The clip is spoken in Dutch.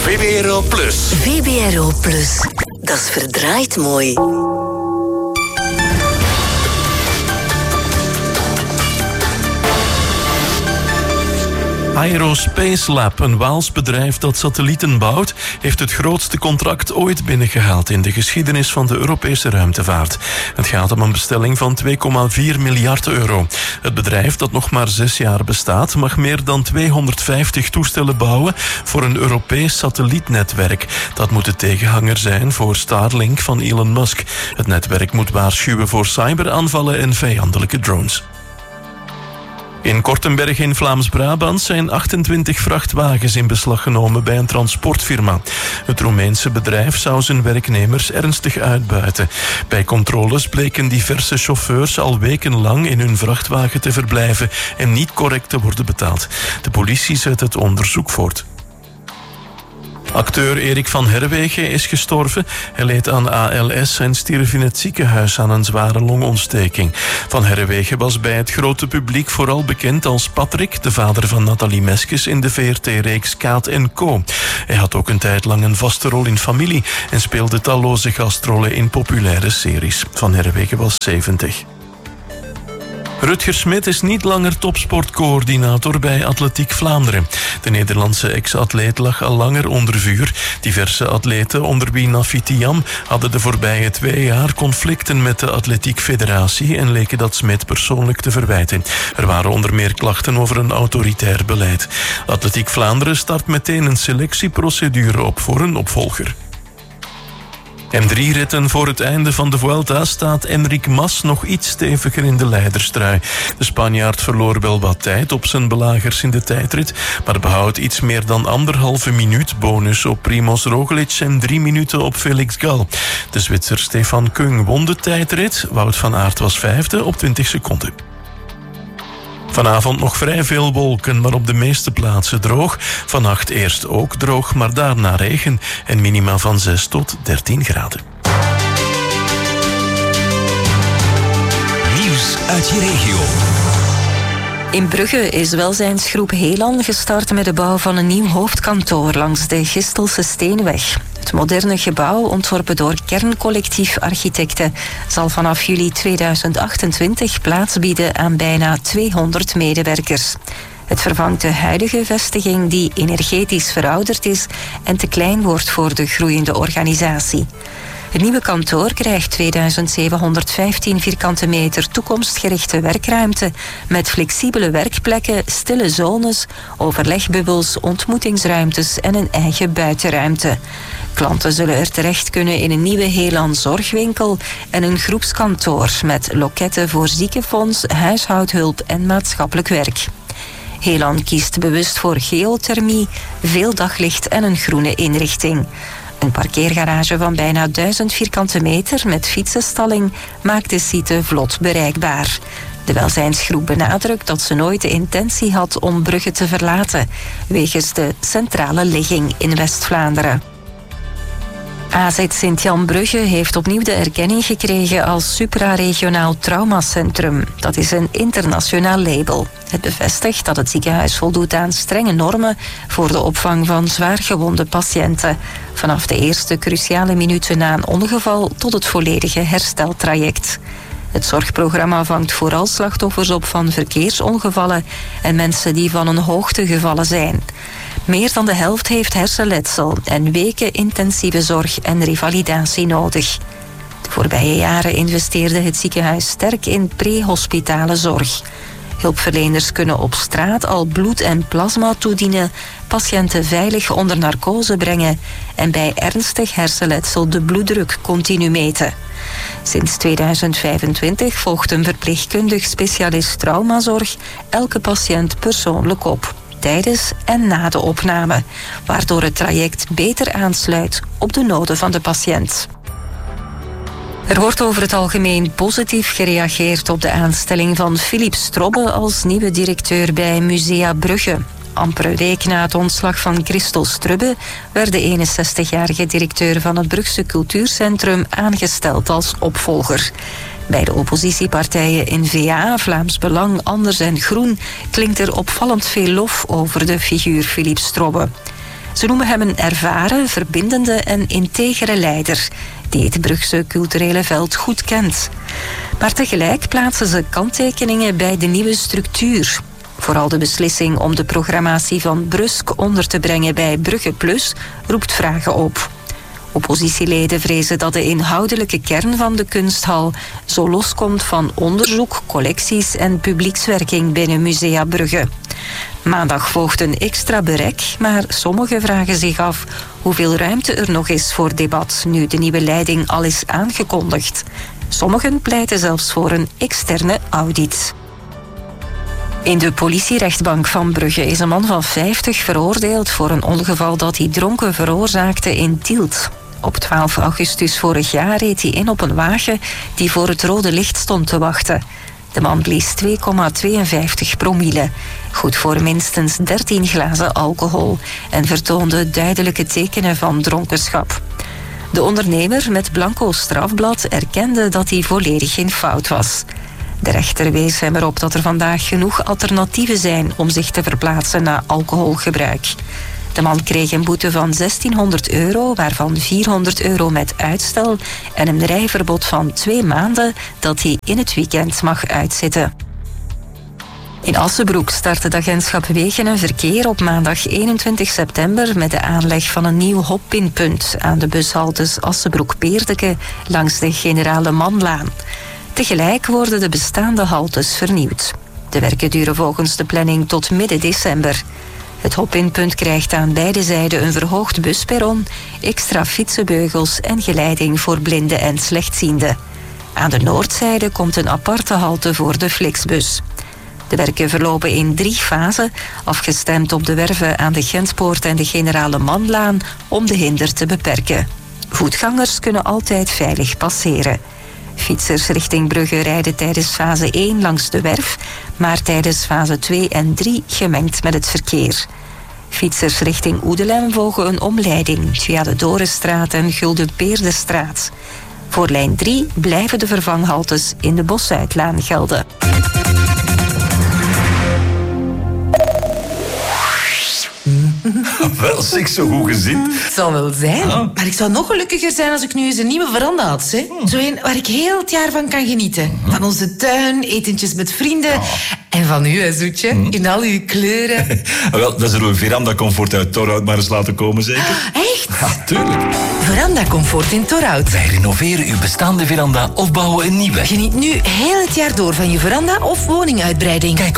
VBRO Plus. VBRO Plus. Dat is verdraaid mooi. Aerospace Lab, een Waals bedrijf dat satellieten bouwt, heeft het grootste contract ooit binnengehaald in de geschiedenis van de Europese ruimtevaart. Het gaat om een bestelling van 2,4 miljard euro. Het bedrijf, dat nog maar 6 jaar bestaat, mag meer dan 250 toestellen bouwen voor een Europees satellietnetwerk. Dat moet de tegenhanger zijn voor Starlink van Elon Musk. Het netwerk moet waarschuwen voor cyberaanvallen en vijandelijke drones. In Kortenberg in Vlaams-Brabant zijn 28 vrachtwagens in beslag genomen bij een transportfirma. Het Roemeense bedrijf zou zijn werknemers ernstig uitbuiten. Bij controles bleken diverse chauffeurs al wekenlang in hun vrachtwagen te verblijven en niet correct te worden betaald. De politie zet het onderzoek voort. Acteur Erik van Herwegen is gestorven. Hij leed aan ALS en stierf in het ziekenhuis aan een zware longontsteking. Van Herwegen was bij het grote publiek vooral bekend als Patrick, de vader van Nathalie Meskes in de VRT-reeks Kaat & Co. Hij had ook een tijd lang een vaste rol in Familie en speelde talloze gastrollen in populaire series. Van Herwegen was 70. Rutger Smit is niet langer topsportcoördinator bij Atletiek Vlaanderen. De Nederlandse ex-atleet lag al langer onder vuur. Diverse atleten, onder wie Nafi Tiam, hadden de voorbije 2 jaar conflicten met de Atletiek Federatie en leken dat Smit persoonlijk te verwijten. Er waren onder meer klachten over een autoritair beleid. Atletiek Vlaanderen start meteen een selectieprocedure op voor een opvolger. En 3 ritten voor het einde van de Vuelta staat Enric Mas nog iets steviger in de leiderstrui. De Spanjaard verloor wel wat tijd op zijn belagers in de tijdrit, maar behoudt iets meer dan 1,5 minuut bonus op Primoz Roglic en 3 minuten op Felix Gal. De Zwitser Stefan Kung won de tijdrit, Wout van Aert was 5e op 20 seconden. Vanavond nog vrij veel wolken, maar op de meeste plaatsen droog. Vannacht eerst ook droog, maar daarna regen en minima van 6 tot 13 graden. Nieuws uit je regio. In Brugge is welzijnsgroep Helan gestart met de bouw van een nieuw hoofdkantoor langs de Gistelse Steenweg. Het moderne gebouw, ontworpen door Kerncollectief Architecten, zal vanaf juli 2028 plaats bieden aan bijna 200 medewerkers. Het vervangt de huidige vestiging die energetisch verouderd is en te klein wordt voor de groeiende organisatie. Het nieuwe kantoor krijgt 2715 vierkante meter toekomstgerichte werkruimte met flexibele werkplekken, stille zones, overlegbubbels, ontmoetingsruimtes en een eigen buitenruimte. Klanten zullen er terecht kunnen in een nieuwe Helan zorgwinkel en een groepskantoor met loketten voor ziekenfonds, huishoudhulp en maatschappelijk werk. Helan kiest bewust voor geothermie, veel daglicht en een groene inrichting. Een parkeergarage van bijna 1000 vierkante meter met fietsenstalling maakt de site vlot bereikbaar. De welzijnsgroep benadrukt dat ze nooit de intentie had om Brugge te verlaten, wegens de centrale ligging in West-Vlaanderen. AZ Sint-Jan Brugge heeft opnieuw de erkenning gekregen als supraregionaal traumacentrum. Dat is een internationaal label. Het bevestigt dat het ziekenhuis voldoet aan strenge normen voor de opvang van zwaargewonde patiënten. Vanaf de eerste cruciale minuten na een ongeval tot het volledige hersteltraject. Het zorgprogramma vangt vooral slachtoffers op van verkeersongevallen en mensen die van een hoogte gevallen zijn. Meer dan de helft heeft hersenletsel en weken intensieve zorg en revalidatie nodig. De voorbije jaren investeerde het ziekenhuis sterk in prehospitale zorg. Hulpverleners kunnen op straat al bloed en plasma toedienen, patiënten veilig onder narcose brengen en bij ernstig hersenletsel de bloeddruk continu meten. Sinds 2025 volgt een verpleegkundig specialist traumazorg elke patiënt persoonlijk op, tijdens en na de opname, waardoor het traject beter aansluit op de noden van de patiënt. Er wordt over het algemeen positief gereageerd op de aanstelling van Philippe Strobbe als nieuwe directeur bij Musea Brugge. Amper een week na het ontslag van Christel Strubbe werd de 61-jarige directeur van het Brugse Cultuurcentrum aangesteld als opvolger. Bij de oppositiepartijen in VA, Vlaams Belang, Anders en Groen klinkt er opvallend veel lof over de figuur Philippe Strobbe. Ze noemen hem een ervaren, verbindende en integere leider die het Brugse culturele veld goed kent. Maar tegelijk plaatsen ze kanttekeningen bij de nieuwe structuur. Vooral de beslissing om de programmatie van Brusk onder te brengen bij Brugge Plus roept vragen op. Oppositieleden vrezen dat de inhoudelijke kern van de kunsthal zo loskomt van onderzoek, collecties en publiekswerking binnen Musea Brugge. Maandag volgt een extra berek, maar sommigen vragen zich af hoeveel ruimte er nog is voor debat nu de nieuwe leiding al is aangekondigd. Sommigen pleiten zelfs voor een externe audit. In de politierechtbank van Brugge is een man van 50 veroordeeld voor een ongeval dat hij dronken veroorzaakte in Tielt. Op 12 augustus vorig jaar reed hij in op een wagen die voor het rode licht stond te wachten. De man blies 2,52 promille, goed voor minstens 13 glazen alcohol en vertoonde duidelijke tekenen van dronkenschap. De ondernemer met blanco strafblad erkende dat hij volledig in fout was. De rechter wees hem erop dat er vandaag genoeg alternatieven zijn om zich te verplaatsen na alcoholgebruik. De man kreeg een boete van €1600, waarvan €400 met uitstel en een rijverbod van 2 maanden dat hij in het weekend mag uitzitten. In Assebroek start het agentschap Wegen en Verkeer op maandag 21 september met de aanleg van een nieuw hoppinpunt aan de bushaltes Assebroek-Peerdeke langs de Generale Manlaan. Tegelijk worden de bestaande haltes vernieuwd. De werken duren volgens de planning tot midden december. Het hoppinpunt krijgt aan beide zijden een verhoogd busperron, extra fietsenbeugels en geleiding voor blinden en slechtzienden. Aan de noordzijde komt een aparte halte voor de Flixbus. De werken verlopen in 3 fasen, afgestemd op de werven aan de Gentpoort en de Generale Manlaan om de hinder te beperken. Voetgangers kunnen altijd veilig passeren. Fietsers richting Brugge rijden tijdens fase 1 langs de werf, maar tijdens fase 2 en 3 gemengd met het verkeer. Fietsers richting Oedelem volgen een omleiding via de Dorenstraat en Guldenpeerdestraat. Voor lijn 3 blijven de vervanghaltes in de Bosuitlaan gelden. Wel, zeg, zo goed gezien. Het zal wel zijn. Maar ik zou nog gelukkiger zijn als ik nu eens een nieuwe veranda had. Hè? Zo een waar ik heel het jaar van kan genieten. Van onze tuin, etentjes met vrienden. En van u, hè, Zoetje. In al uw kleuren. Wel, dan zullen we Veranda Comfort uit Torhout maar eens laten komen, zeker? Echt? Ja, tuurlijk. Veranda Comfort in Torhout. Wij renoveren uw bestaande veranda of bouwen een nieuwe. Geniet nu heel het jaar door van je veranda of woninguitbreiding. Kijk